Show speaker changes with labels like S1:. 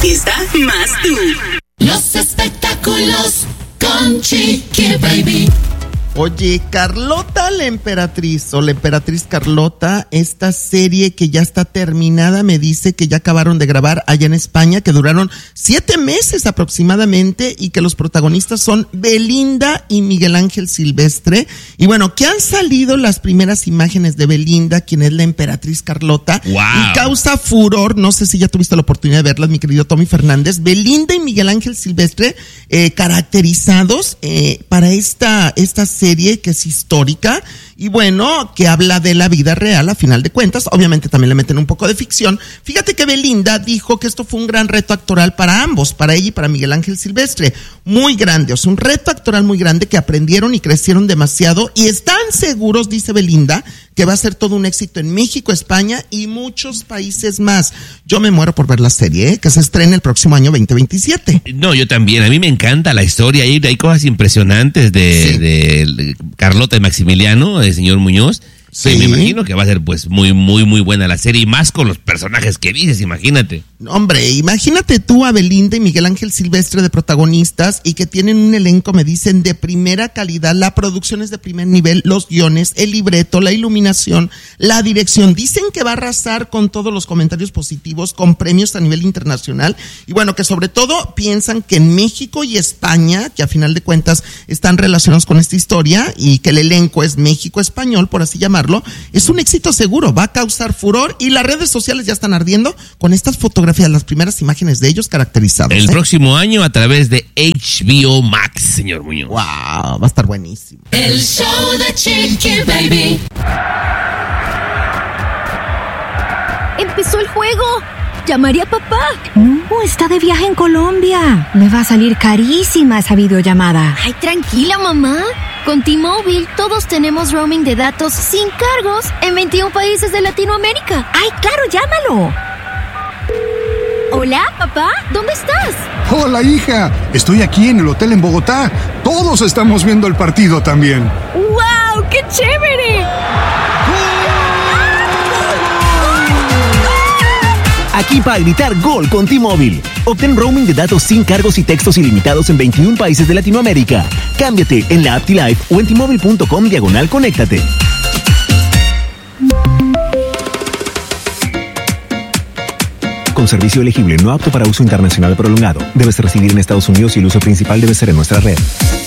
S1: fiesta, más tú.
S2: Los espectáculos con Chiqui Baby.
S3: Oye, Carlota la Emperatriz, o la Emperatriz Carlota, esta serie que ya está terminada, me dice que ya acabaron de grabar allá en España, que duraron 7 meses aproximadamente, y que los protagonistas son Belinda y Miguel Ángel Silvestre. Y bueno, que han salido las primeras imágenes de Belinda, quien es la Emperatriz Carlota,
S4: wow,
S3: y causa furor. No sé si ya tuviste la oportunidad de verlas, mi querido Tommy Fernández. Belinda y Miguel Ángel Silvestre, caracterizados para esta serie que es histórica y bueno, que habla de la vida real a final de cuentas. Obviamente también le meten un poco de ficción. Fíjate que Belinda dijo que esto fue un gran reto actoral para ambos, para ella y para Miguel Ángel Silvestre. Muy grande, o sea, un reto actoral muy grande, que aprendieron y crecieron demasiado y están seguros, dice Belinda, que va a ser todo un éxito en México, España y muchos países más. Yo me muero por ver la serie, que se estrena el próximo año 2027.
S4: No, yo también. A mí me encanta la historia. Hay cosas impresionantes de Carlota y Maximiliano, del señor Muñoz. Sí. Me imagino que va a ser pues muy, muy, muy buena la serie, y más con los personajes que dices, imagínate.
S3: Hombre, imagínate tú a Belinda y Miguel Ángel Silvestre de protagonistas, y que tienen un elenco, me dicen, de primera calidad. La producción es de primer nivel, los guiones, el libreto, la iluminación, la dirección. Dicen que va a arrasar con todos los comentarios positivos, con premios a nivel internacional. Y bueno, que sobre todo piensan que en México y España, que a final de cuentas están relacionados con esta historia, y que el elenco es México-español, por así llamarlo, es un éxito seguro, va a causar furor, y las redes sociales ya están ardiendo con estas fotografías, las primeras imágenes de ellos caracterizados.
S4: El próximo año a través de HBO Max, señor Muñoz.
S3: Wow, va a estar buenísimo.
S2: El show de Chiqui Baby.
S5: ¡Empezó el juego! ¡Llamaré a papá! No, está de viaje en Colombia. Me va a salir carísima esa videollamada.
S6: Ay, tranquila, mamá. Con T-Mobile todos tenemos roaming de datos sin cargos en 21 países de Latinoamérica.
S5: ¡Ay, claro, llámalo!
S6: Hola, papá, ¿dónde estás?
S7: Hola, hija. Estoy aquí en el hotel en Bogotá. Todos estamos viendo el partido también.
S6: ¡Wow! ¡Qué chévere!
S8: Aquí para gritar gol con T-Mobile. Obtén roaming de datos sin cargos y textos ilimitados en 21 países de Latinoamérica. Cámbiate en la app T-Life o en T-Mobile.com/conéctate. Con servicio elegible no apto para uso internacional prolongado. Debes residir en Estados Unidos y el uso principal debe ser en nuestra red.